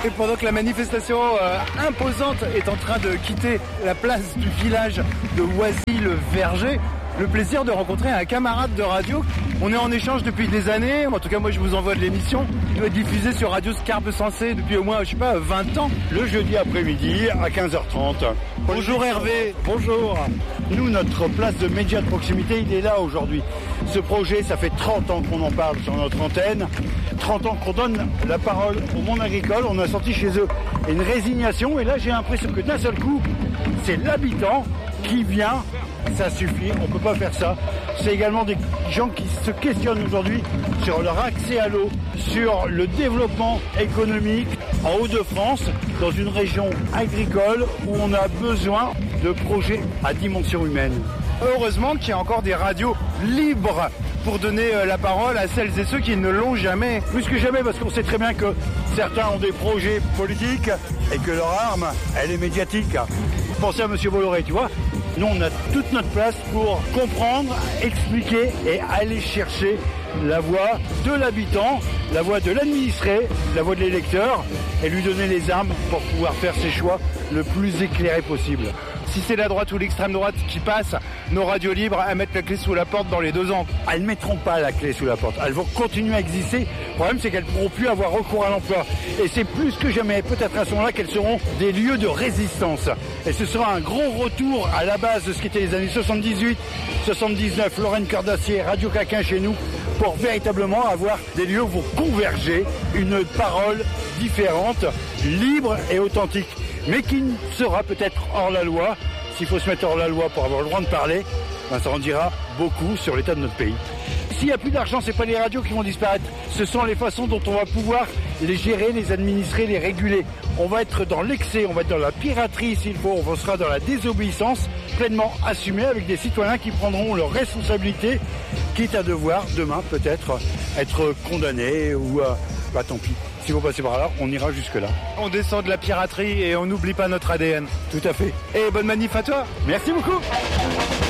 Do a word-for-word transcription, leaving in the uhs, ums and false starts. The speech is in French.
Et pendant que la manifestation euh, imposante est en train de quitter la place du village de Oisy-le-Verger, le plaisir de rencontrer un camarade de radio. On est en échange depuis des années. En tout cas, moi, je vous envoie de l'émission. Il doit être diffusé sur Radio Scarpe Sensée depuis au moins, je sais pas, vingt ans. Le jeudi après-midi à quinze heures trente. Bonjour Hervé. Bonjour. Nous, notre place de média de proximité, il est là aujourd'hui. Ce projet, ça fait trente ans qu'on en parle sur notre antenne. trente ans qu'on donne la parole au monde agricole. On a senti chez eux une résignation. Et là, j'ai l'impression que d'un seul coup, c'est l'habitant qui vient. Ça suffit, on ne peut pas faire ça. C'est également des gens qui se questionnent aujourd'hui sur leur accès à l'eau, sur le développement économique en Hauts-de-France, dans une région agricole où on a besoin de projets à dimension humaine. Heureusement qu'il y a encore des radios libres pour donner la parole à celles et ceux qui ne l'ont jamais. Plus que jamais, parce qu'on sait très bien que certains ont des projets politiques et que leur arme, elle est médiatique. Pensez à M. Bolloré, tu vois. Nous, on a toute notre place pour comprendre, expliquer et aller chercher la voix de l'habitant, la voix de l'administré, la voix de l'électeur et lui donner les armes pour pouvoir faire ses choix le plus éclairé possible. Si c'est la droite ou l'extrême droite qui passe, nos radios libres à mettre la clé sous la porte dans les deux ans. Elles ne mettront pas la clé sous la porte. Elles vont continuer à exister. Le problème, c'est qu'elles ne pourront plus avoir recours à l'emploi. Et c'est plus que jamais, peut-être à ce moment-là, qu'elles seront des lieux de résistance. Et ce sera un gros retour à la base de ce qu'étaient les années soixante-dix-huit, soixante-dix-neuf, Lorraine Cœur d'Acier, Radio Caquin chez nous, pour véritablement avoir des lieux où vous convergez une parole différente, libre et authentique. Mais qui sera peut-être hors la loi. S'il faut se mettre hors la loi pour avoir le droit de parler, ben ça en dira beaucoup sur l'état de notre pays. S'il n'y a plus d'argent, ce n'est pas les radios qui vont disparaître. Ce sont les façons dont on va pouvoir les gérer, les administrer, les réguler. On va être dans l'excès, on va être dans la piraterie s'il faut, on sera dans la désobéissance pleinement assumée avec des citoyens qui prendront leurs responsabilités, quitte à devoir demain peut-être être condamnés ou euh, bah tant pis. S'il faut passer par là, on ira jusque-là. On descend de la piraterie et on n'oublie pas notre A D N. Tout à fait. Et bonne manif à toi. Merci beaucoup.